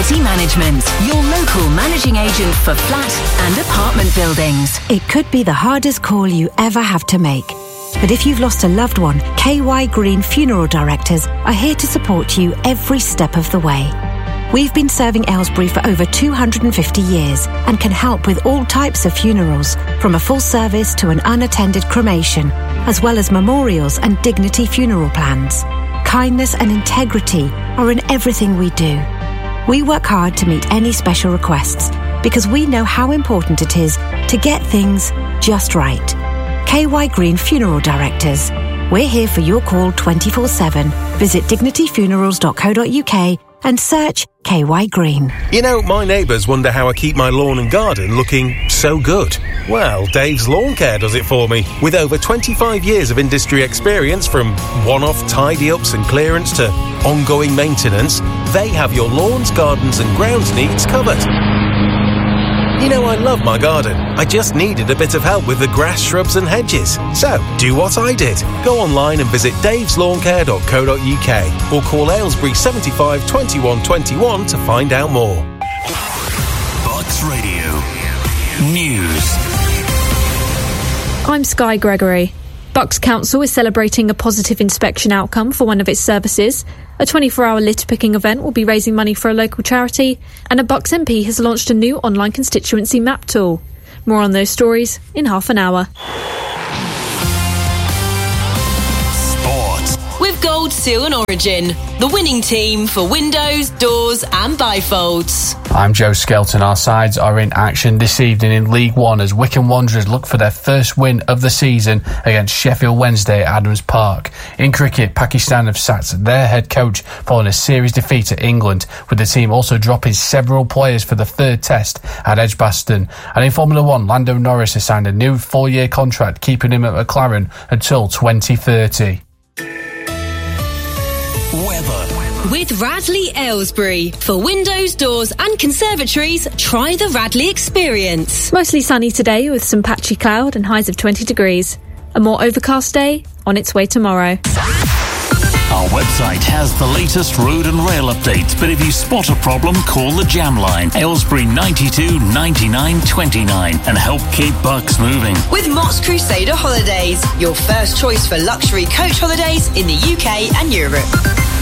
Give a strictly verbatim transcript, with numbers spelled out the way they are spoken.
Property Management, your local managing agent for flat and apartment buildings. It could be the hardest call you ever have to make. But if you've lost a loved one, K Y Green Funeral Directors are here to support you every step of the way. We've been serving Aylesbury for over two hundred fifty years and can help with all types of funerals, from a full service to an unattended cremation, as well as memorials and dignity funeral plans. Kindness and integrity are in everything we do. We work hard to meet any special requests because we know how important it is to get things just right. K Y Green Funeral Directors. We're here for your call twenty-four seven. Visit dignity funerals dot co dot uk and search K Y Green. You know, my neighbours wonder how I keep my lawn and garden looking so good. Well, Dave's Lawn Care does it for me. With over twenty-five years of industry experience, from one-off tidy-ups and clearance to ongoing maintenance, they have your lawns, gardens and grounds needs covered. You know, I love my garden. I just needed a bit of help with the grass, shrubs and hedges. So, do what I did. Go online and visit daves lawn care dot co dot uk or call Aylesbury seventy-five twenty-one twenty-one to find out more. Bucks Radio News. I'm Sky Gregory. Bucks Council is celebrating a positive inspection outcome for one of its services. A twenty-four hour litter picking event will be raising money for a local charity, and a Bucks M P has launched a new online constituency map tool. More on those stories in half an hour. With Gold, Seal and Origin, the winning team for windows, doors and bifolds. I'm Joe Skelton. Our sides are in action this evening in League One as Wycombe Wanderers look for their first win of the season against Sheffield Wednesday at Adams Park. In cricket, Pakistan have sacked their head coach following a series defeat at England, with the team also dropping several players for the third test at Edgbaston. And in Formula One, Lando Norris has signed a new four-year contract, keeping him at McLaren until twenty thirty. Weather. With Radley Aylesbury. For windows, doors and conservatories, try the Radley experience. Mostly sunny today with some patchy cloud and highs of twenty degrees. A more overcast day on its way tomorrow. Our website has the latest road and rail updates, but if you spot a problem, call the Jam Line, Aylesbury ninety-two ninety-nine twenty-nine, and help keep Bucks moving. With Mott's Crusader Holidays, your first choice for luxury coach holidays in the U K and Europe.